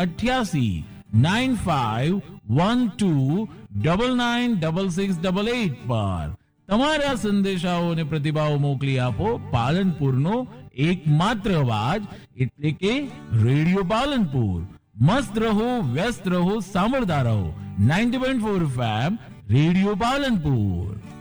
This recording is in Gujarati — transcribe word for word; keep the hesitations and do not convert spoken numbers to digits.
અઠ્યાસી nine five one two double nine double six double eight પર તમારા સંદેશાઓ અને પ્રતિભાવો મોકલી આપો. પાલનપુરનો એકમાત્ર અવાજ એટલે કે રેડિયો પાલનપુર. મસ્ત રહો, વ્યસ્ત રહો, સાંભળતા રહો. Ninety point four F M radio Palanpur.